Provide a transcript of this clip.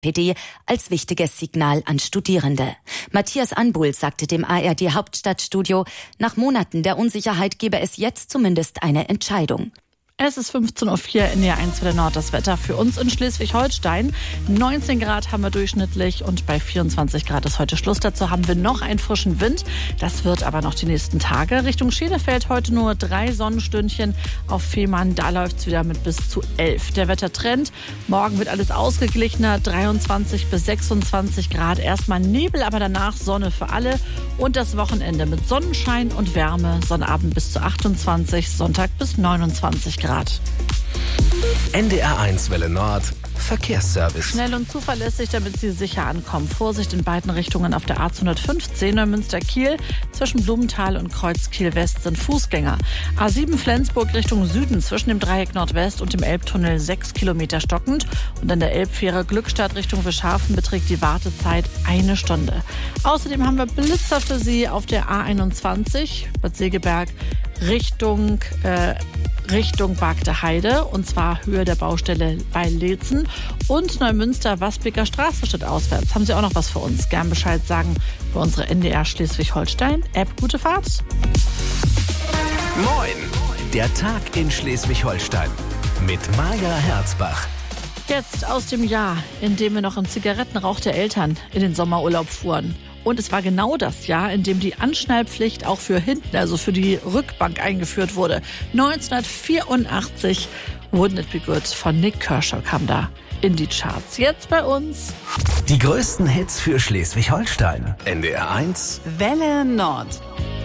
SPD als wichtiges Signal an Studierende. Matthias Anbuhl sagte dem ARD Hauptstadtstudio, nach Monaten der Unsicherheit gebe es jetzt zumindest eine Entscheidung. Es ist 15.04 Uhr in der 1 Welle Nord. Das Wetter für uns in Schleswig-Holstein. 19 Grad haben wir durchschnittlich und bei 24 Grad ist heute Schluss. Dazu haben wir noch einen frischen Wind. Das wird aber noch die nächsten Tage. Richtung Schenefeld heute nur 3 Sonnenstündchen. Auf Fehmarn, da läuft es wieder mit bis zu 11. Der Wettertrend. Morgen wird alles ausgeglichener. 23 bis 26 Grad. Erstmal Nebel, aber danach Sonne für alle. Und das Wochenende mit Sonnenschein und Wärme. Sonnabend bis zu 28, Sonntag bis 29 Grad. NDR1 Welle Nord Verkehrsservice. Schnell und zuverlässig, damit Sie sicher ankommen. Vorsicht in beiden Richtungen auf der A215 Neumünster-Kiel. Zwischen Blumenthal und Kreuz-Kiel-West sind Fußgänger. A7 Flensburg Richtung Süden zwischen dem Dreieck Nordwest und dem Elbtunnel 6 Kilometer stockend. Und an der Elbfähre Glückstadt Richtung Wischhafen beträgt die Wartezeit 1 Stunde. Außerdem haben wir Blitzer für Sie auf der A21 Bad Segeberg Richtung Bagde Heide, und zwar Höhe der Baustelle bei Leetzen, und Neumünster-Waspiker Straße steht auswärts. Haben Sie auch noch was für uns? Gern Bescheid sagen bei unserer NDR Schleswig-Holstein-App. Gute Fahrt! Moin! Der Tag in Schleswig-Holstein mit Maja Herzbach. Jetzt aus dem Jahr, in dem wir noch im Zigarettenrauch der Eltern in den Sommerurlaub fuhren. Und es war genau das Jahr, in dem die Anschnallpflicht auch für hinten, also für die Rückbank, eingeführt wurde. 1984 Wouldn't It Be Good von Nick Kershaw kam da in die Charts. Jetzt bei uns Die größten Hits für Schleswig-Holstein. NDR1 Welle Nord.